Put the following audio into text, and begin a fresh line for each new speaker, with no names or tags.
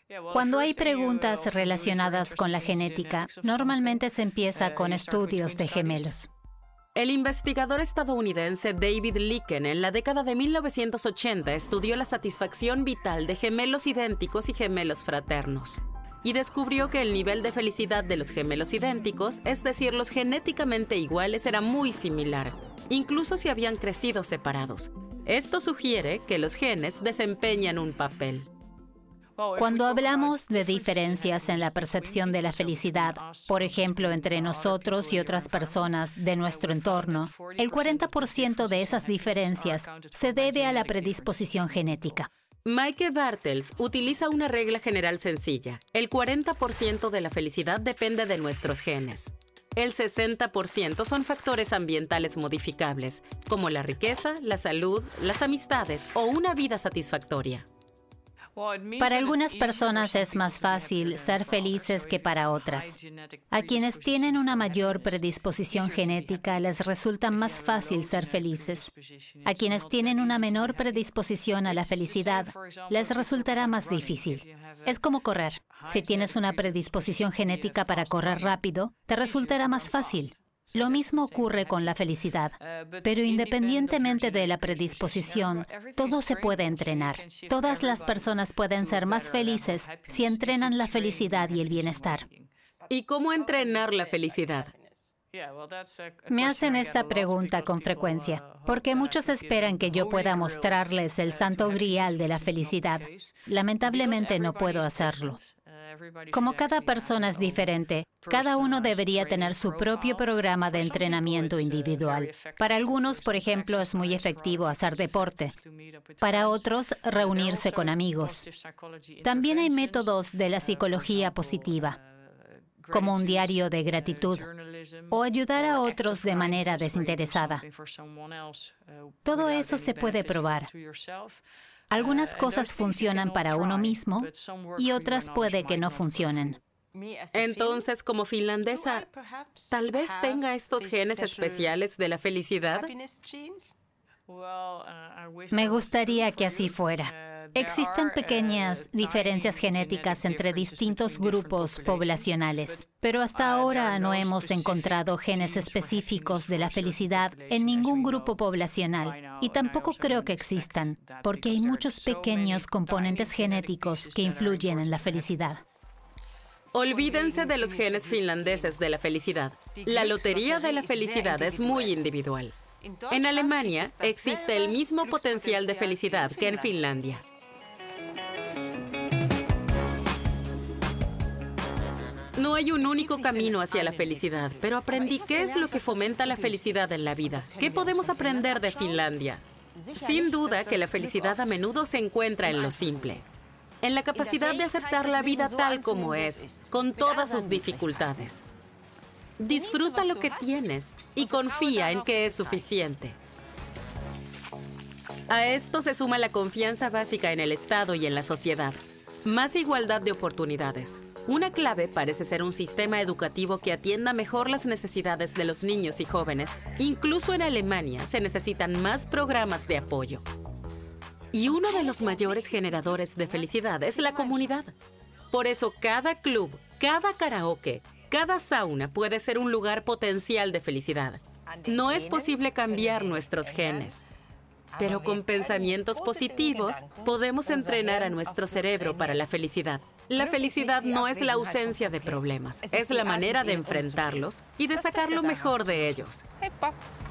Cuando hay preguntas relacionadas con la genética, normalmente se empieza con estudios de gemelos.
El investigador estadounidense David Licken en la década de 1980 estudió la satisfacción vital de gemelos idénticos y gemelos fraternos y descubrió que el nivel de felicidad de los gemelos idénticos, es decir, los genéticamente iguales, era muy similar, incluso si habían crecido separados. Esto sugiere que los genes desempeñan un papel.
Cuando hablamos de diferencias en la percepción de la felicidad, por ejemplo, entre nosotros y otras personas de nuestro entorno, el 40% de esas diferencias se debe a la predisposición genética.
Maike Bartels utiliza una regla general sencilla. El 40% de la felicidad depende de nuestros genes. El 60% son factores ambientales modificables, como la riqueza, la salud, las amistades o una vida satisfactoria.
Para algunas personas es más fácil ser felices que para otras. A quienes tienen una mayor predisposición genética les resulta más fácil ser felices. A quienes tienen una menor predisposición a la felicidad les resultará más difícil. Es como correr. Si tienes una predisposición genética para correr rápido, te resultará más fácil. Lo mismo ocurre con la felicidad, pero independientemente de la predisposición, todo se puede entrenar. Todas las personas pueden ser más felices si entrenan la felicidad y el bienestar.
¿Y cómo entrenar la felicidad?
Me hacen esta pregunta con frecuencia, porque muchos esperan que yo pueda mostrarles el santo grial de la felicidad. Lamentablemente no puedo hacerlo. Como cada persona es diferente, cada uno debería tener su propio programa de entrenamiento individual. Para algunos, por ejemplo, es muy efectivo hacer deporte. Para otros, reunirse con amigos. También hay métodos de la psicología positiva, como un diario de gratitud, o ayudar a otros de manera desinteresada. Todo eso se puede probar. Algunas cosas funcionan para uno mismo y otras puede que no funcionen.
Entonces, como finlandesa, ¿tal vez tenga estos genes especiales de la felicidad?
Me gustaría que así fuera. Existen pequeñas diferencias genéticas entre distintos grupos poblacionales, pero hasta ahora no hemos encontrado genes específicos de la felicidad en ningún grupo poblacional, y tampoco creo que existan, porque hay muchos pequeños componentes genéticos que influyen en la felicidad.
Olvídense de los genes finlandeses de la felicidad. La lotería de la felicidad es muy individual. En Alemania existe el mismo potencial de felicidad que en Finlandia. No hay un único camino hacia la felicidad, pero aprendí qué es lo que fomenta la felicidad en la vida. ¿Qué podemos aprender de Finlandia? Sin duda que la felicidad a menudo se encuentra en lo simple, en la capacidad de aceptar la vida tal como es, con todas sus dificultades. Disfruta lo que tienes y confía en que es suficiente. A esto se suma la confianza básica en el Estado y en la sociedad. Más igualdad de oportunidades. Una clave parece ser un sistema educativo que atienda mejor las necesidades de los niños y jóvenes. Incluso en Alemania se necesitan más programas de apoyo. Y uno de los mayores generadores de felicidad es la comunidad. Por eso cada club, cada karaoke, cada sauna puede ser un lugar potencial de felicidad. No es posible cambiar nuestros genes, pero con pensamientos positivos podemos entrenar a nuestro cerebro para la felicidad. La felicidad no es la ausencia de problemas, es la manera de enfrentarlos y de sacar lo mejor de ellos.